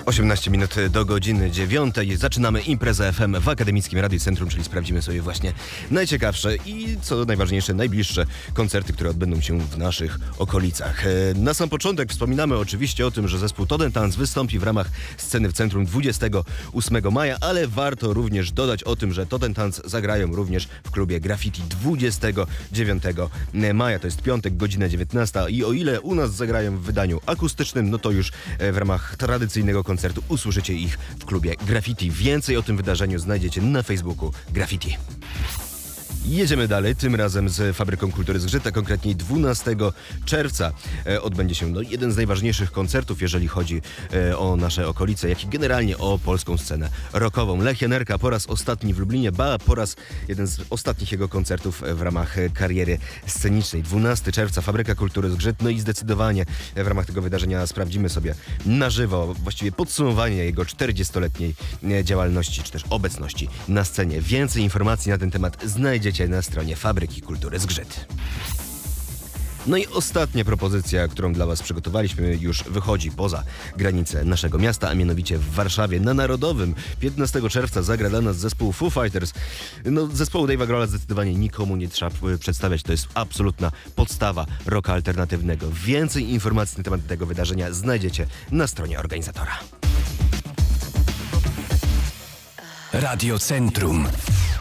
18 minut do godziny 9. Zaczynamy imprezę FM w Akademickim Radiu Centrum, czyli sprawdzimy sobie właśnie najciekawsze i co najważniejsze, najbliższe koncerty, które odbędą się w naszych okolicach. Na sam początek wspominamy oczywiście o tym, że zespół Totentanz wystąpi w ramach sceny w Centrum 28 maja, ale warto również dodać o tym, że Totentanz zagrają również w klubie Graffiti 29 maja. To jest piątek, godzina 19 i o ile u nas zagrają w wydaniu akustycznym, no to już w ramach tradycyjnego koncertu usłyszycie ich w klubie Graffiti. Więcej o tym wydarzeniu znajdziecie na Facebooku Graffiti. Jedziemy dalej, tym razem z Fabryką Kultury Zgrzyt, a konkretniej 12 czerwca odbędzie się jeden z najważniejszych koncertów, jeżeli chodzi o nasze okolice, jak i generalnie o polską scenę rockową. Lech Janerka po raz ostatni w Lublinie, po raz jeden z ostatnich jego koncertów w ramach kariery scenicznej. 12 czerwca, Fabryka Kultury Zgrzyt, no i zdecydowanie w ramach tego wydarzenia sprawdzimy sobie na żywo, właściwie podsumowanie jego 40-letniej działalności, czy też obecności na scenie. Więcej informacji na ten temat znajdziecie na stronie Fabryki Kultury Zgrzyt. No i ostatnia propozycja, którą dla Was przygotowaliśmy, już wychodzi poza granice naszego miasta, a mianowicie w Warszawie na Narodowym 15 czerwca zagra dla nas zespół Foo Fighters. No, zespołu Dave'a Grohla zdecydowanie nikomu nie trzeba przedstawiać, to jest absolutna podstawa rocka alternatywnego. Więcej informacji na temat tego wydarzenia znajdziecie na stronie organizatora. Radio Centrum.